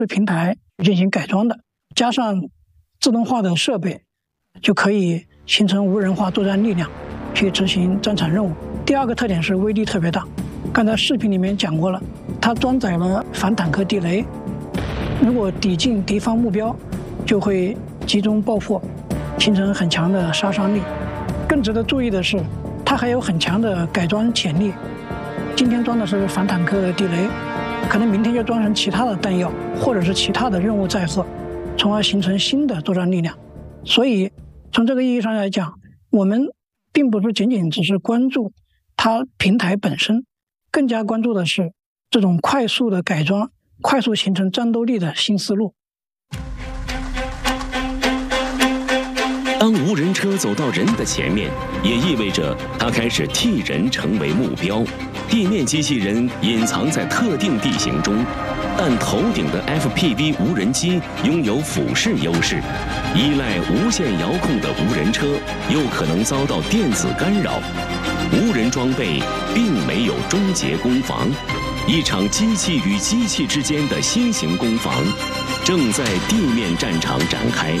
是平台进行改装的，加上自动化的设备，就可以形成无人化作战力量，去执行战场任务。第二个特点是威力特别大，刚才视频里面讲过了，它装载了反坦克地雷，如果抵近敌方目标，就会集中爆破，形成很强的杀伤力。更值得注意的是，它还有很强的改装潜力。今天装的是反坦克地雷，可能明天就装成其他的弹药，或者是其他的任务载荷，从而形成新的作战力量。所以从这个意义上来讲，我们并不是仅仅只是关注它平台本身，更加关注的是这种快速的改装，快速形成战斗力的新思路。 当无人车走到人的前面，也意味着它开始替人成为目标。地面机器人隐藏在特定地形中，但头顶的 FPV 无人机拥有俯视优势，依赖无线遥控的无人车又可能遭到电子干扰。无人装备并没有终结攻防，一场机器与机器之间的新型攻防正在地面战场展开。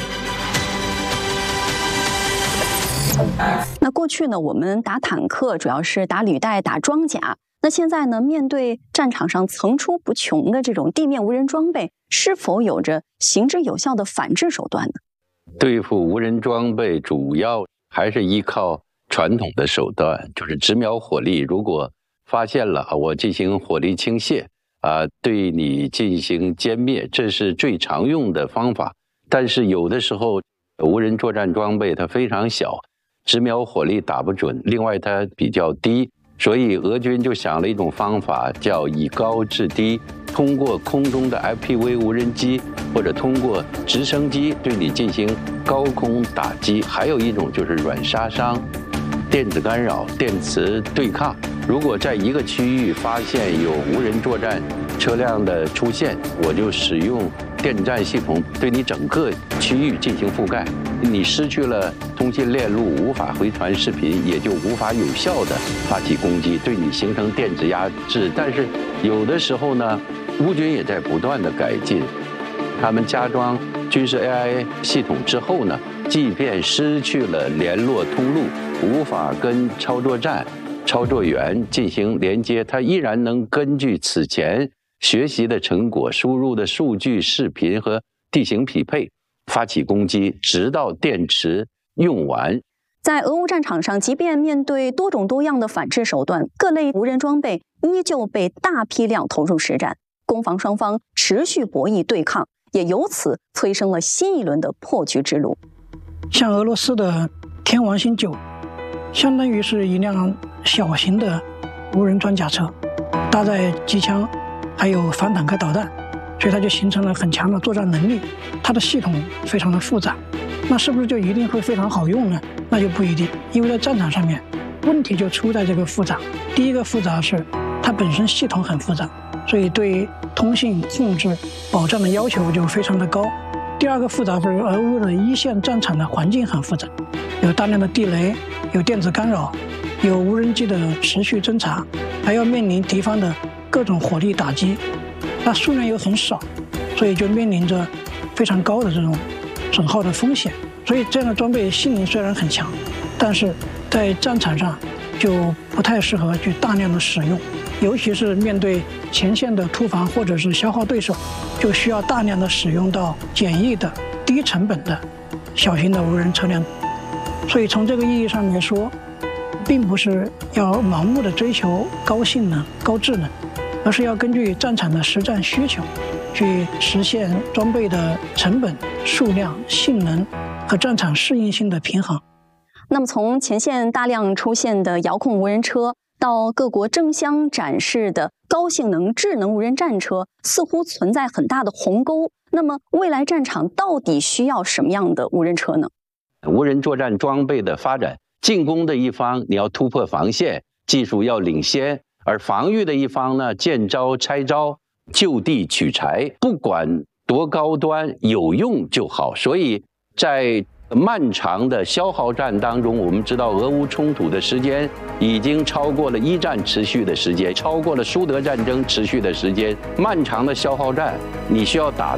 那过去呢，我们打坦克主要是打履带、打装甲。那现在呢，面对战场上层出不穷的这种地面无人装备，是否有着行之有效的反制手段呢？ 对付无人装备，主要还是依靠传统的手段，就是直瞄火力。如果发现了，我进行火力倾泻，对你进行歼灭，这是最常用的方法。但是有的时候，无人作战装备它非常小，直瞄火力打不准，另外它比较低，所以俄军就想了一种方法，叫以高制低，通过空中的 FPV 无人机或者通过直升机对你进行高空打击。还有一种就是软杀伤、电子干扰、电磁对抗。如果在一个区域发现有无人作战车辆的出现，我就使用电战系统对你整个区域进行覆盖，你失去了通信链路，无法回传视频，也就无法有效的发起攻击，对你形成电子压制。但是有的时候呢，乌军也在不断的改进，他们加装军事 AI 系统之后呢，即便失去了联络通路，无法跟操作站、操作员进行连接，它依然能根据此前学习的成果、输入的数据、视频和地形匹配，发起攻击，直到电池用完。 在俄乌战场上，即便面对多种多样的反制手段，各类无人装备依旧被大批量投入实战，攻防双方持续博弈对抗，也由此催生了新一轮的破局之路。 像俄罗斯的天王星9，相当于是一辆小型的无人装甲车，搭载机枪还有反坦克导弹，所以它就形成了很强的作战能力。它的系统非常的复杂，那是不是就一定会非常好用呢？那就不一定，因为在战场上面，问题就出在这个复杂。第一个复杂是它本身系统很复杂，所以对通信控制、保障的要求就非常的高。第二个复杂是俄乌的一线战场的环境很复杂，有大量的地雷，有电子干扰，有无人机的持续侦察，还要面临敌方的各种火力打击，它数量又很少，所以就面临着非常高的这种损耗的风险。所以这样的装备性能虽然很强，但是在战场上就不太适合去大量的使用，尤其是面对前线的突防或者是消耗对手，就需要大量的使用到简易的低成本的小型的无人车辆。所以从这个意义上来说，并不是要盲目的追求高性能、高智能，而是要根据战场的实战需求，去实现装备的成本、数量、性能和战场适应性的平衡。 那么从前线大量出现的遥控无人车，到各国争相展示的高性能智能无人战车，似乎存在很大的鸿沟。那么未来战场到底需要什么样的无人车呢？ 无人作战装备的发展，进攻的一方你要突破防线，技术要领先，而防御的一方呢，见招拆招，就地取材，不管多高端，有用就好。所以在漫长的消耗战当中，我们知道俄乌冲突的时间已经超过了一战持续的时间，超过了苏德战争持续的时间。漫长的消耗战，你需要打